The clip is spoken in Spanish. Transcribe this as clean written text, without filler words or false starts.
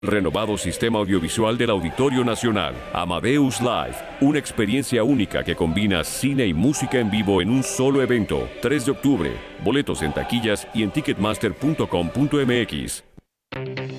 Renovado sistema audiovisual del Auditorio Nacional, Amadeus Live, una experiencia única que combina cine y música en vivo en un solo evento. 3 de octubre, boletos en taquillas y en ticketmaster.com.mx.